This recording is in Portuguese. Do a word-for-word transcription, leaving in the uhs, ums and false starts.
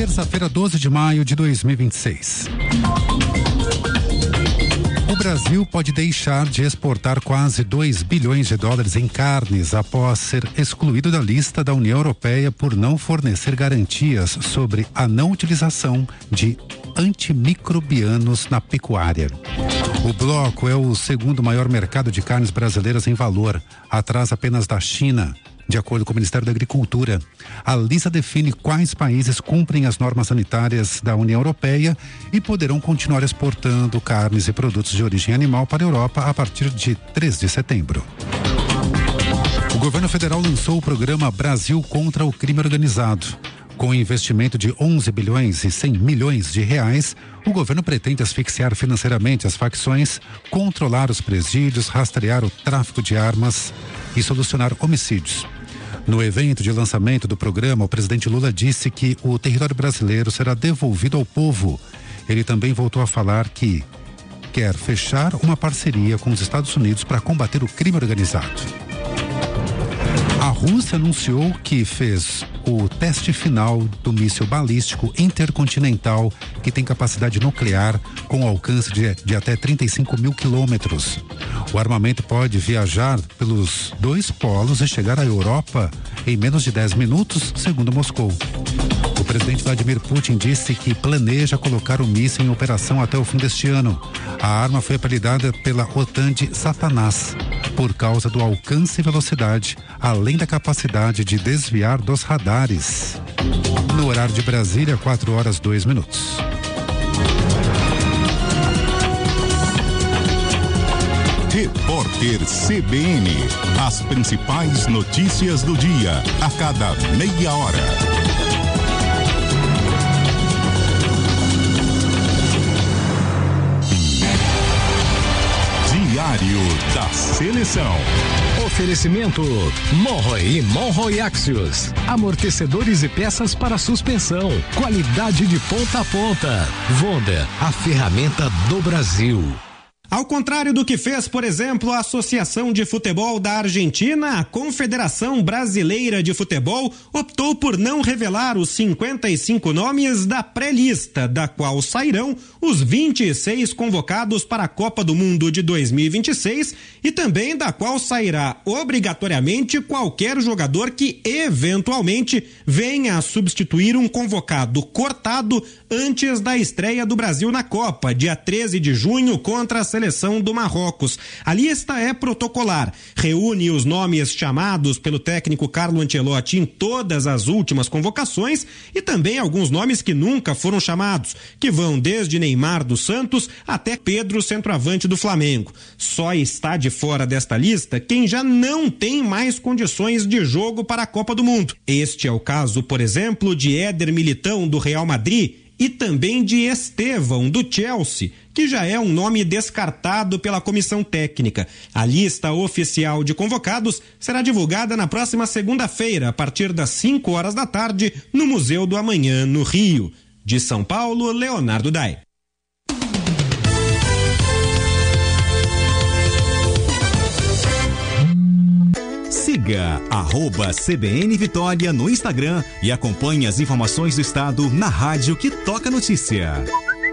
Terça-feira, doze de maio de dois mil e vinte e seis. O Brasil pode deixar de exportar quase dois bilhões de dólares em carnes após ser excluído da lista da União Europeia por não fornecer garantias sobre a não utilização de antimicrobianos na pecuária. O bloco é o segundo maior mercado de carnes brasileiras em valor, atrás apenas da China. De acordo com o Ministério da Agricultura, a lista define quais países cumprem as normas sanitárias da União Europeia e poderão continuar exportando carnes e produtos de origem animal para a Europa a partir de três de setembro. O governo federal lançou o programa Brasil contra o Crime Organizado. Com um investimento de onze bilhões e cem milhões de reais, o governo pretende asfixiar financeiramente as facções, controlar os presídios, rastrear o tráfico de armas e solucionar homicídios. No evento de lançamento do programa, o presidente Lula disse que o território brasileiro será devolvido ao povo. Ele também voltou a falar que quer fechar uma parceria com os Estados Unidos para combater o crime organizado. A Rússia anunciou que fez o teste final do míssil balístico intercontinental que tem capacidade nuclear com alcance de, de até trinta e cinco mil quilômetros. O armamento pode viajar pelos dois polos e chegar à Europa em menos de dez minutos, segundo Moscou. O presidente Vladimir Putin disse que planeja colocar o míssil em operação até o fim deste ano. A arma foi apelidada pela OTAN de Satanás, por causa do alcance e velocidade, além da capacidade de desviar dos radares. No horário de Brasília, quatro horas, dois minutos. Repórter C B N. As principais notícias do dia, a cada meia hora. Diário da Seleção. Oferecimento Monroe e Monroe Axios. Amortecedores e peças para suspensão. Qualidade de ponta a ponta. Vonda, a ferramenta do Brasil. Ao contrário do que fez, por exemplo, a Associação de Futebol da Argentina, a Confederação Brasileira de Futebol optou por não revelar os cinquenta e cinco nomes da pré-lista, da qual sairão os vinte e seis convocados para a Copa do Mundo de dois mil e vinte e seis e também da qual sairá obrigatoriamente qualquer jogador que eventualmente venha a substituir um convocado cortado antes da estreia do Brasil na Copa, dia treze de junho, contra a seleção do Marrocos. A lista é protocolar, reúne os nomes chamados pelo técnico Carlo Ancelotti em todas as últimas convocações e também alguns nomes que nunca foram chamados, que vão desde Neymar dos Santos até Pedro, centroavante do Flamengo. Só está de fora desta lista quem já não tem mais condições de jogo para a Copa do Mundo. Este é o caso, por exemplo, de Éder Militão, do Real Madrid, e também de Estevão, do Chelsea, que já é um nome descartado pela comissão técnica. A lista oficial de convocados será divulgada na próxima segunda-feira, a partir das cinco horas da tarde, no Museu do Amanhã, no Rio. De São Paulo, Leonardo Dai. Siga arroba C B N Vitória no Instagram e acompanhe as informações do estado na rádio que toca notícia.